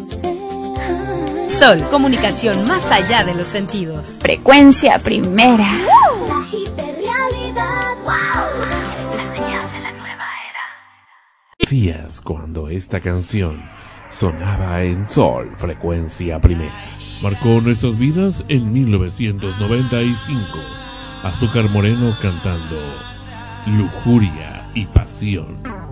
Sol, comunicación más allá de los sentidos. Frecuencia primera. La hiperrealidad. ¡Wow! La señal de la nueva era. Días cuando esta canción sonaba en Sol, frecuencia primera. Marcó nuestras vidas en 1995. Azúcar Moreno cantando Lujuria y Pasión.